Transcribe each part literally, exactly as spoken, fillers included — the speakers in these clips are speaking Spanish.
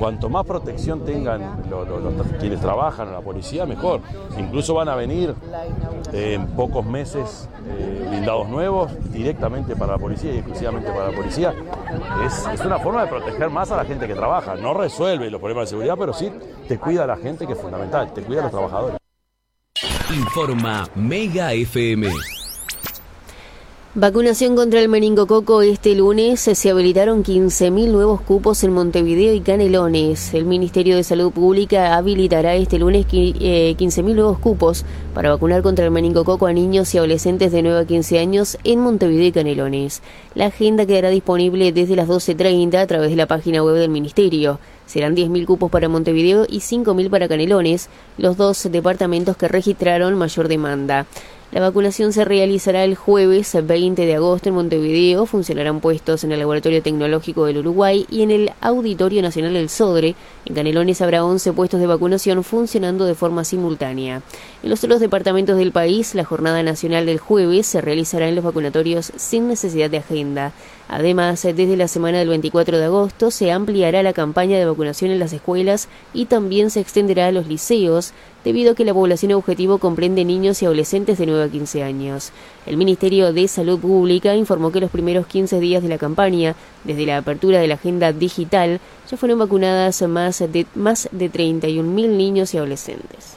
cuanto más protección tengan los, los, los, quienes trabajan en la policía, mejor. Incluso van a venir eh, en pocos meses eh, blindados nuevos directamente para la policía y exclusivamente para la policía. Es, es una forma de proteger más a la gente que trabaja. No resuelve los problemas de seguridad, pero sí te cuida a la gente, que es fundamental, te cuida a los trabajadores. Informa Mega F M. Vacunación contra el meningococo. Este lunes se habilitaron quince mil nuevos cupos en Montevideo y Canelones. El Ministerio de Salud Pública habilitará este lunes quince mil nuevos cupos para vacunar contra el meningococo a niños y adolescentes de nueve a quince años en Montevideo y Canelones. La agenda quedará disponible desde las doce treinta a través de la página web del Ministerio. Serán diez mil cupos para Montevideo y cinco mil para Canelones, los dos departamentos que registraron mayor demanda. La vacunación se realizará el jueves veinte de agosto en Montevideo. Funcionarán puestos en el Laboratorio Tecnológico del Uruguay y en el Auditorio Nacional del Sodre. En Canelones habrá once puestos de vacunación funcionando de forma simultánea. En los otros departamentos del país, la jornada nacional del jueves se realizará en los vacunatorios sin necesidad de agenda. Además, desde la semana del veinticuatro de agosto se ampliará la campaña de vacunación en las escuelas y también se extenderá a los liceos, debido a que la población objetivo comprende niños y adolescentes de nueve a quince años. El Ministerio de Salud Pública informó que los primeros quince días de la campaña, desde la apertura de la agenda digital, ya fueron vacunadas más de, más de treinta y un mil niños y adolescentes.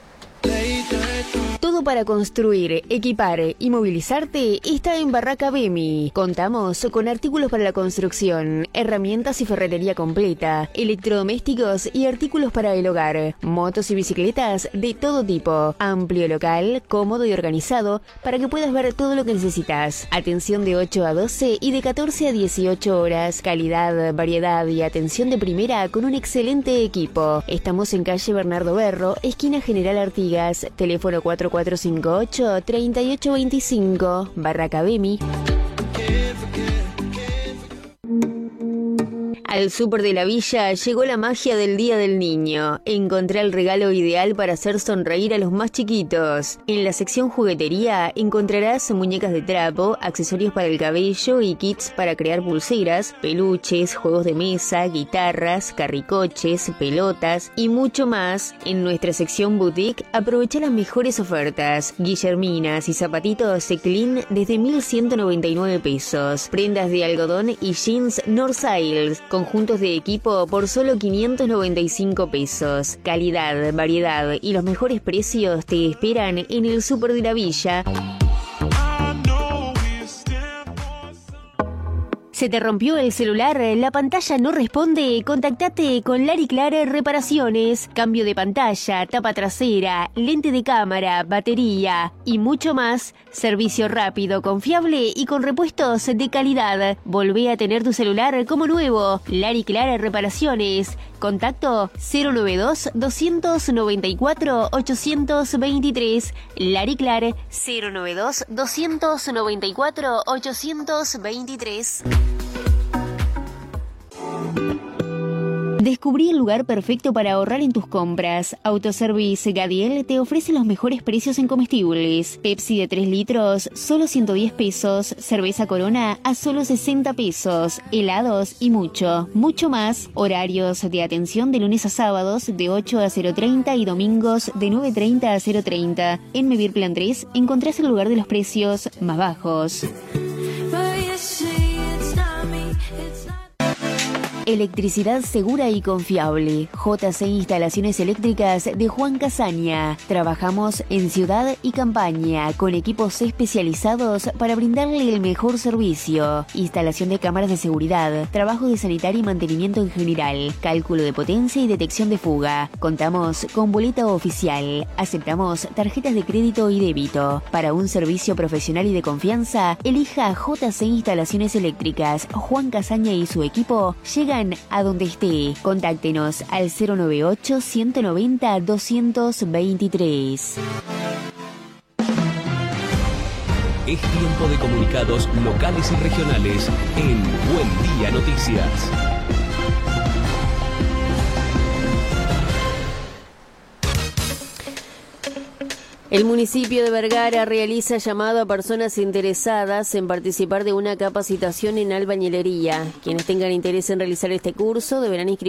Todo para construir, equipar y movilizarte está en Barraca Bemi. Contamos con artículos para la construcción, herramientas y ferretería completa, electrodomésticos y artículos para el hogar, motos y bicicletas de todo tipo. Amplio local, cómodo y organizado para que puedas ver todo lo que necesitas. Atención de ocho a doce y de catorce a dieciocho horas. Calidad, variedad y atención de primera con un excelente equipo. Estamos en calle Bernardo Berro, esquina General Artigas, teléfono cuatro cuatro cinco ocho, tres ocho dos cinco, Barraca Bemi. Al súper de la villa llegó la magia del Día del Niño. Encontré el regalo ideal para hacer sonreír a los más chiquitos. En la sección juguetería encontrarás muñecas de trapo, accesorios para el cabello y kits para crear pulseras, peluches, juegos de mesa, guitarras, carricoches, pelotas y mucho más. En nuestra sección boutique aprovecha las mejores ofertas. Guillerminas y zapatitos Clean desde mil ciento noventa y nueve pesos. Prendas de algodón y jeans North Isles. Conjuntos de equipo por solo quinientos noventa y cinco pesos. Calidad, variedad y los mejores precios te esperan en el súper de la villa. ¿Se te rompió el celular? ¿La pantalla no responde? Contactate con Lari Clar Reparaciones. Cambio de pantalla, tapa trasera, lente de cámara, batería y mucho más. Servicio rápido, confiable y con repuestos de calidad. Volvé a tener tu celular como nuevo. Lari Clar Reparaciones. Contacto cero noventa y dos, doscientos noventa y cuatro, ochocientos veintitrés. Lari Clar cero noventa y dos, doscientos noventa y cuatro, ochocientos veintitrés. Descubrí el lugar perfecto para ahorrar en tus compras. Autoservice Gadiel te ofrece los mejores precios en comestibles. Pepsi de tres litros, solo ciento diez pesos. Cerveza Corona a solo sesenta pesos. Helados y mucho, mucho más. Horarios de atención de lunes a sábados de ocho a cero treinta y domingos de nueve treinta a cero treinta. En Mevir Plan tres encontrás el lugar de los precios más bajos. Electricidad segura y confiable. J C Instalaciones Eléctricas de Juan Casaña. Trabajamos en ciudad y campaña con equipos especializados para brindarle el mejor servicio. Instalación de cámaras de seguridad, trabajo de sanitario y mantenimiento en general, cálculo de potencia y detección de fuga. Contamos con boleta oficial. Aceptamos tarjetas de crédito y débito. Para un servicio profesional y de confianza, elija J C Instalaciones Eléctricas. Juan Casaña y su equipo llegan a donde esté. Contáctenos al cero noventa y ocho, ciento noventa, doscientos veintitrés. Es tiempo de comunicados locales y regionales en Buen Día Noticias. El municipio de Vergara realiza llamado a personas interesadas en participar de una capacitación en albañilería. Quienes tengan interés en realizar este curso deberán inscribirse